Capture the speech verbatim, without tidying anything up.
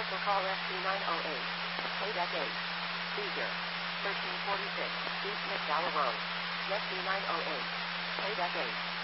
Special call S T nine oh eight. Payback eight. Seizure. thirteen forty-six. East McDowell Road. S T nine oh eight. Payback eight.